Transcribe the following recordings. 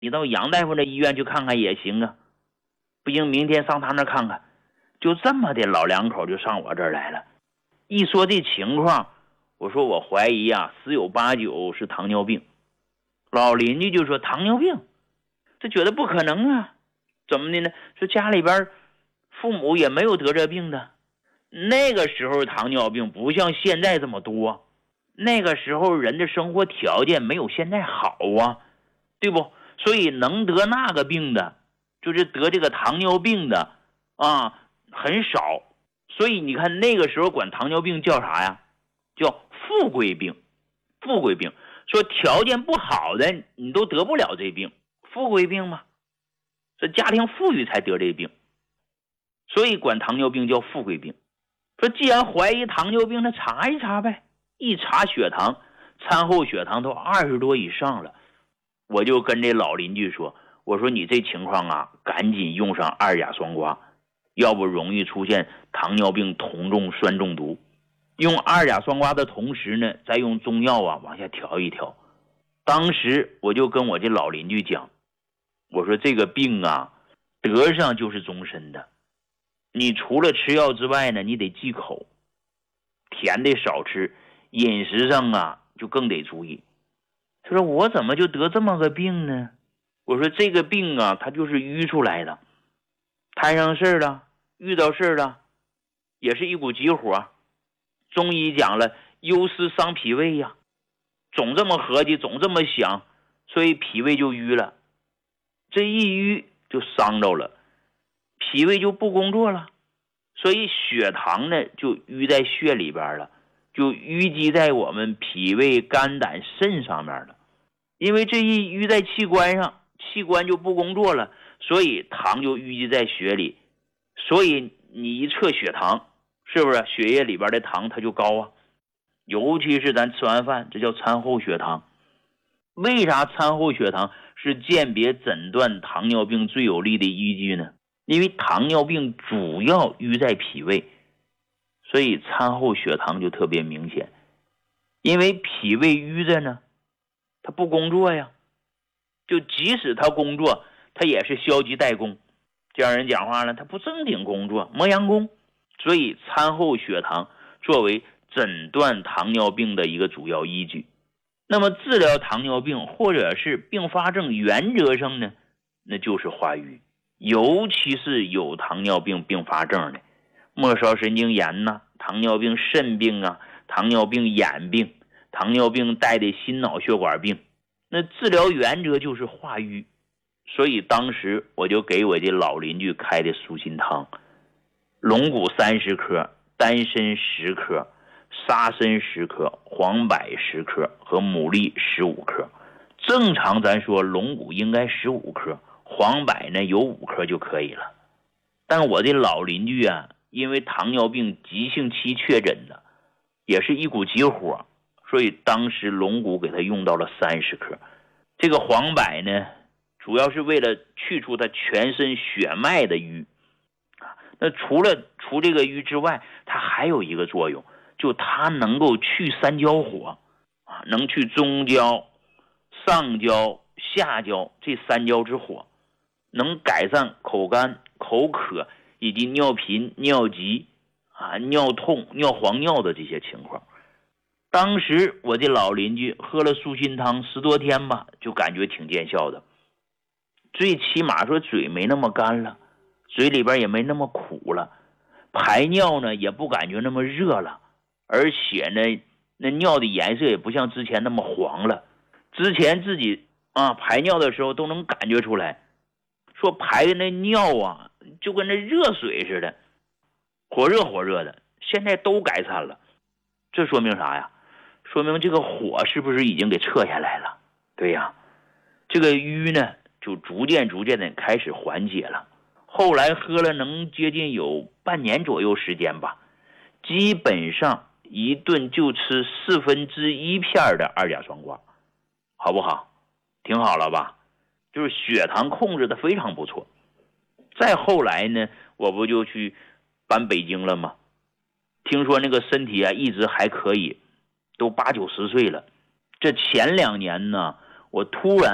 你到杨大夫那医院去看看也行啊，不行明天上他那看看。就这么的，老两口就上我这儿来了。一说这情况，我说我怀疑啊，十有八九是糖尿病。老邻居就说糖尿病，这觉得不可能啊，怎么的呢？说家里边父母也没有得这病的。那个时候糖尿病不像现在这么多，那个时候人的生活条件没有现在好啊，对不？所以能得那个病的，就是得这个糖尿病的啊，很少。所以你看那个时候管糖尿病叫啥呀？叫富贵病。富贵病说条件不好的你都得不了这病，富贵病嘛，这家庭富裕才得这病，所以管糖尿病叫富贵病。说既然怀疑糖尿病，那查一查呗。一查血糖，餐后血糖都20多以上了。我就跟这老邻居说，我说你这情况啊，赶紧用上2甲双胍，要不容易出现糖尿病酮重酸中毒。用2甲双胍的同时呢，再用中药啊往下调一调。当时我就跟我这老邻居讲，我说这个病啊，得上就是终身的。你除了吃药之外呢，你得忌口，甜的少吃，饮食上啊就更得注意。他说我怎么就得这么个病呢？我说这个病啊，它就是淤出来的，摊上事了，遇到事了，也是一股急火。中医讲了，忧思伤脾胃呀，总这么合计，总这么想，所以脾胃就淤了。这一淤就伤着了，脾胃就不工作了，所以血糖呢就淤在血里边了，就淤积在我们脾胃肝胆肾上面了。因为这一淤在器官上，器官就不工作了，所以糖就淤积在血里。所以你一测血糖，是不是血液里边的糖它就高啊？尤其是咱吃完饭，这叫餐后血糖。为啥餐后血糖是鉴别诊断糖尿病最有力的依据呢？因为糖尿病主要淤在脾胃，所以餐后血糖就特别明显。因为脾胃淤着呢，它不工作呀，就即使它工作，它也是消极怠工。这样人讲话了，它不正经工作，磨洋工。所以餐后血糖作为诊断糖尿病的一个主要依据。那么治疗糖尿病或者是并发症，原则上呢，那就是化瘀。尤其是有糖尿病并发症的，末梢神经炎呐、糖尿病肾病啊、糖尿病眼病、糖尿病带的心脑血管病，那治疗原则就是化瘀。所以当时我就给我这老邻居开的舒心汤，龙骨30克，丹参10克，沙参10克，黄柏10克和牡蛎15克。正常咱说龙骨应该15克，黄柏呢有5克就可以了。但我这老邻居啊，因为糖尿病急性期确诊的，也是一股急火，所以当时龙骨给他用到了30克。这个黄柏呢，主要是为了去除他全身血脉的瘀。那除了除这个瘀之外，它还有一个作用，就它能够去三焦火啊，能去中焦、上焦、下焦这3焦之火，能改善口干、口渴以及尿频、尿急啊、尿痛、尿黄尿的这些情况。当时我这老邻居喝了舒心汤10多天吧，就感觉挺见效的。最起码说嘴没那么干了，嘴里边也没那么苦了，排尿呢也不感觉那么热了，而且呢那尿的颜色也不像之前那么黄了。之前自己排尿的时候都能感觉出来，说排的那尿啊就跟那热水似的，火热火热的，现在都改善了。这说明啥呀？说明这个火是不是已经给撤下来了？对呀，这个瘀呢就逐渐的开始缓解了。后来喝了能接近有半年左右时间吧，基本上一顿就吃1/4片的2甲双胍，好不好？挺好了吧？就是血糖控制的非常不错。再后来呢，我不就去搬北京了吗？听说那个身体啊一直还可以，都80、90岁了。这前2年呢，我突然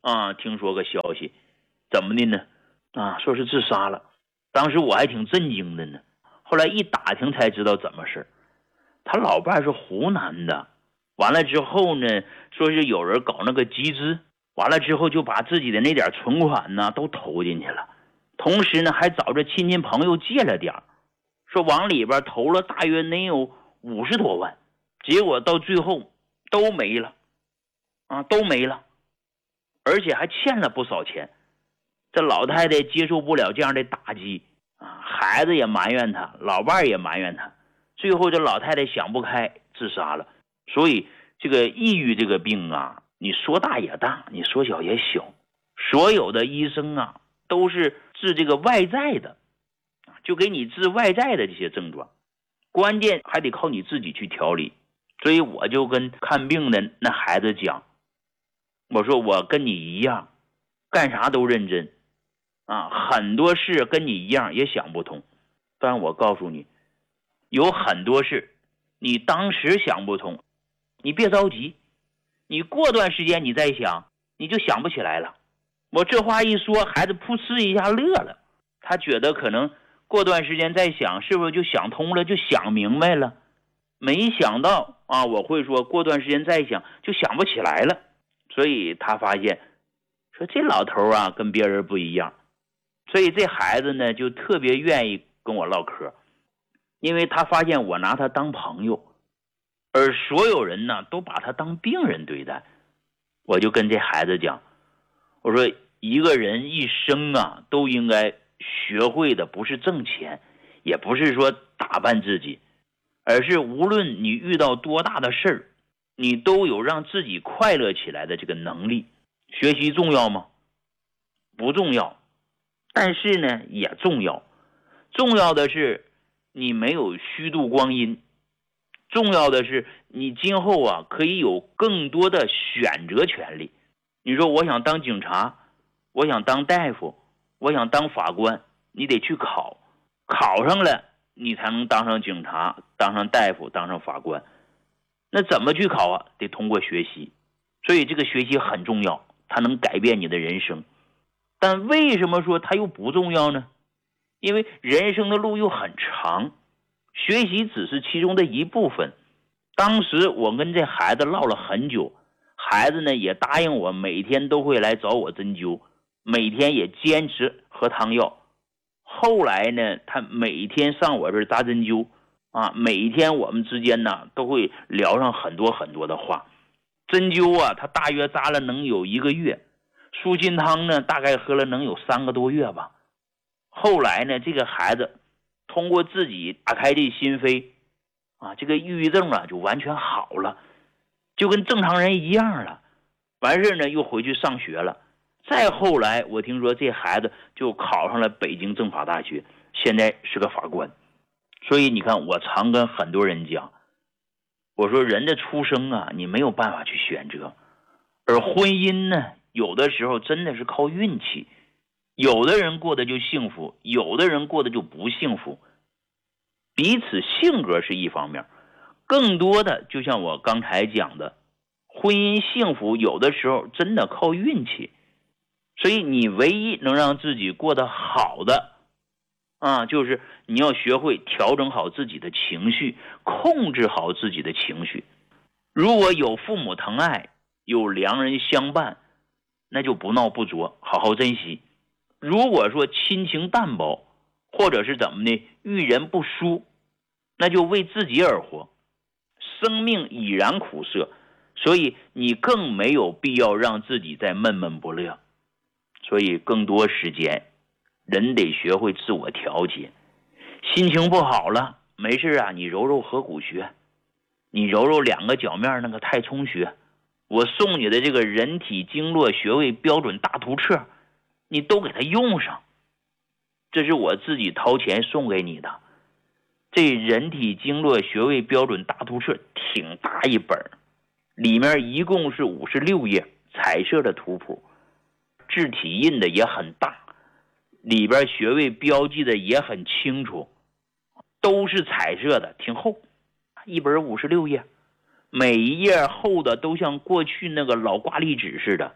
听说个消息，怎么的呢？说是自杀了。当时我还挺震惊的呢，后来一打听才知道怎么事。他老伴是湖南的，完了之后呢，说是有人搞那个集资，完了之后就把自己的那点存款呢都投进去了，同时呢还找着亲戚朋友借了点，说往里边投了大约能有50多万，结果到最后都没了，都没了，而且还欠了不少钱。这老太太接受不了这样的打击孩子也埋怨她，老伴也埋怨她，最后这老太太想不开自杀了。所以这个抑郁这个病你说大也大，你说小也小，所有的医生都是治这个外在的，就给你治外在的这些症状，关键还得靠你自己去调理。所以我就跟看病的那孩子讲，我说我跟你一样，干啥都认真很多事跟你一样也想不通，但我告诉你，有很多事你当时想不通，你别着急，你过段时间你再想，你就想不起来了。我这话一说，孩子噗嗤一下乐了，他觉得可能过段时间再想，是不是就想通了，就想明白了。没想到我会说过段时间再想就想不起来了。所以他发现说这老头跟别人不一样，所以这孩子呢就特别愿意跟我唠嗑，因为他发现我拿他当朋友，而所有人呢都把他当病人对待。我就跟这孩子讲，我说一个人一生都应该学会的不是挣钱，也不是说打扮自己，而是无论你遇到多大的事儿，你都有让自己快乐起来的这个能力。学习重要吗？不重要，但是呢也重要。重要的是你没有虚度光阴，重要的是你今后可以有更多的选择权利。你说我想当警察，我想当大夫，我想当法官，你得去考，考上了你才能当上警察，当上大夫，当上法官。那怎么去考得通过学习。所以这个学习很重要，它能改变你的人生。但为什么说它又不重要呢？因为人生的路又很长，学习只是其中的一部分。当时我跟这孩子唠了很久，孩子呢也答应我每天都会来找我针灸，每天也坚持喝汤药。后来呢他每天上我这儿扎针灸每天我们之间呢都会聊上很多很多的话。针灸他大约扎了能有1个月，舒心汤呢大概喝了能有3个多月吧。后来呢这个孩子通过自己打开这心扉这个抑郁症就完全好了，就跟正常人一样了。完事呢又回去上学了。再后来我听说这孩子就考上了北京政法大学，现在是个法官。所以你看，我常跟很多人讲，我说人的出生你没有办法去选择，而婚姻呢有的时候真的是靠运气。有的人过得就幸福，有的人过得就不幸福。彼此性格是一方面，更多的就像我刚才讲的，婚姻幸福有的时候真的靠运气。所以你唯一能让自己过得好的就是你要学会调整好自己的情绪，控制好自己的情绪。如果有父母疼爱，有良人相伴，那就不闹不作，好好珍惜。如果说亲情淡薄，或者是怎么的遇人不淑，那就为自己而活。生命已然苦涩，所以你更没有必要让自己再闷闷不乐。所以更多时间人得学会自我调节。心情不好了，没事你揉揉合谷穴，你揉揉2个脚面那个太冲穴，我送你的这个人体经络穴位标准大图册，你都给它用上。这是我自己掏钱送给你的。这人体经络穴位标准大图册挺大一本，里面一共是56页彩色的图谱，字体印的也很大，里边穴位标记的也很清楚，都是彩色的，挺厚，一本56页，每一页厚的都像过去那个老挂历纸似的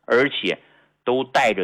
而且都带着